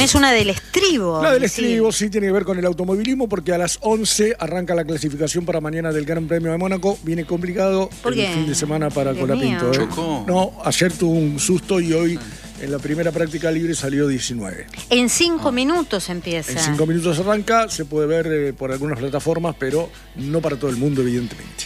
tenés una del estribo. La del estribo sí tiene que ver con el automovilismo, porque a las 11 arranca la clasificación para mañana del Gran Premio de Mónaco. Viene complicado el fin de semana para Colapinto. ¿Chocó? No, ayer tuvo un susto y hoy en la primera práctica libre salió 19. En 5 minutos empieza. En 5 minutos arranca, se puede ver por algunas plataformas, pero no para todo el mundo, evidentemente.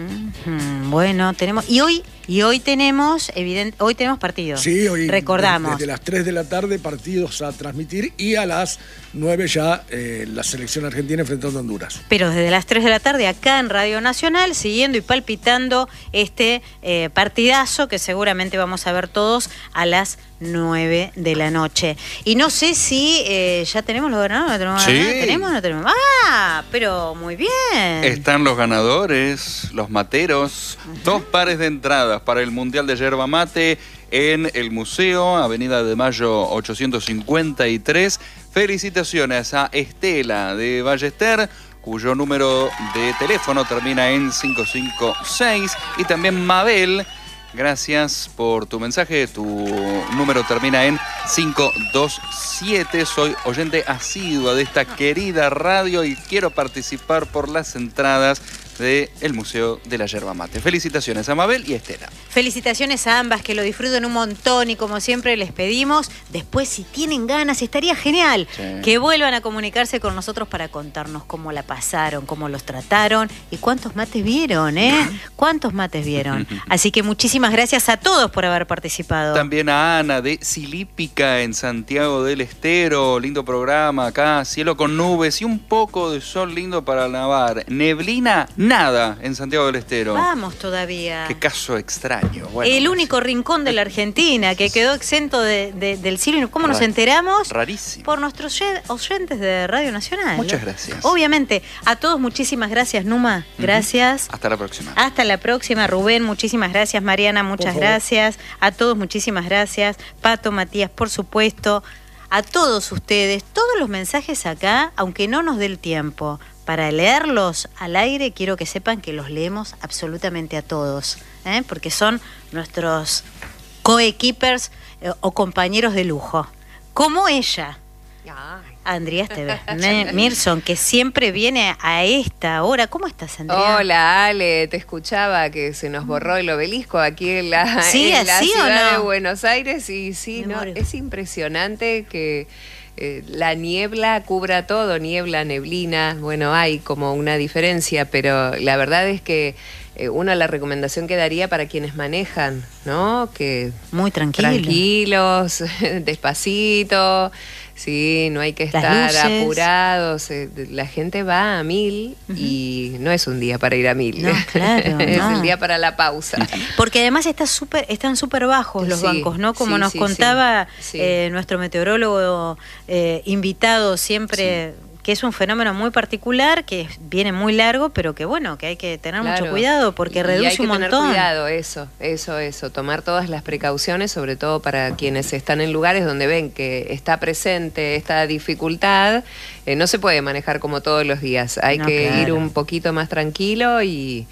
Bueno, tenemos y hoy tenemos partidos. Sí, hoy recordamos. Desde las 3 de la tarde partidos a transmitir y a las 9 ya la selección argentina enfrentando a Honduras. Pero desde las 3 de la tarde acá en Radio Nacional, siguiendo y palpitando este partidazo que seguramente vamos a ver todos a las 9 de la noche. Y no sé si ya tenemos los ganadores. Sí. ¿Tenemos o no tenemos? Pero muy bien. Están los ganadores, los materos. 2 pares de entradas para el Mundial de Yerba Mate en el Museo, Avenida de Mayo 853. Felicitaciones a Estela de Ballester, cuyo número de teléfono termina en 556. Y también Mabel, gracias por tu mensaje. Tu número termina en 527. Soy oyente asidua de esta querida radio y quiero participar por las entradas del Museo de la Yerba Mate. Felicitaciones a Mabel y a Estela. Felicitaciones a ambas, que lo disfruten un montón y como siempre les pedimos, después si tienen ganas, estaría genial que vuelvan a comunicarse con nosotros para contarnos cómo la pasaron, cómo los trataron y cuántos mates vieron, ¿Cuántos mates vieron? Así que muchísimas gracias a todos por haber participado. También a Ana de Silípica en Santiago del Estero. Lindo programa acá, cielo con nubes y un poco de sol lindo para lavar. Neblina, nada en Santiago del Estero. Vamos todavía. Qué caso extraño. Bueno, el único rincón de la Argentina que quedó exento del cielo. ¿Cómo nos enteramos? Rarísimo. Por nuestros oyentes de Radio Nacional. Muchas gracias. Obviamente. A todos muchísimas gracias, Numa. Gracias. Hasta la próxima. Hasta la próxima, Rubén. Muchísimas gracias, Mariana. Muchas gracias. A todos muchísimas gracias. Pato, Matías, por supuesto. A todos ustedes, todos los mensajes acá, aunque no nos dé el tiempo para leerlos al aire, quiero que sepan que los leemos absolutamente a todos, porque son nuestros coequippers o compañeros de lujo, como ella, Andrea Esteves Mirson, que siempre viene a esta hora. ¿Cómo estás, Andrea? Hola, Ale, te escuchaba que se nos borró el obelisco aquí en la ciudad de Buenos Aires y sí, no, es impresionante que la niebla cubra todo, neblina, bueno, hay como una diferencia, pero la verdad es que la recomendación que daría para quienes manejan, ¿no? Que muy tranquilos, despacito, sí, no hay que estar apurados, la gente va a 1000 y no es un día para ir a 1000, no, claro, es el día para la pausa. Porque además están súper bajos los bancos, ¿no? Como nos contaba nuestro meteorólogo invitado siempre, que es un fenómeno muy particular, que viene muy largo, pero que bueno, que hay que tener mucho cuidado porque reduce un montón. Tener cuidado, eso, tomar todas las precauciones, sobre todo para quienes están en lugares donde ven que está presente esta dificultad. No se puede manejar como todos los días, hay que ir un poquito más tranquilo y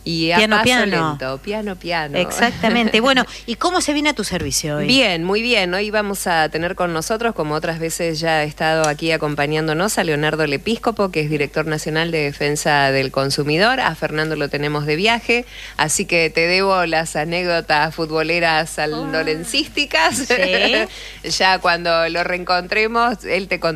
piano. Exactamente. Bueno, ¿y cómo se viene a tu servicio hoy? Bien, muy bien. Hoy vamos a tener con nosotros, como otras veces ya ha estado aquí acompañándonos, a Leonardo Lepíscopo, que es director nacional de Defensa del Consumidor. A Fernando lo tenemos de viaje, así que te debo las anécdotas futboleras sanlorencísticas. Ya cuando lo reencontremos, él te contará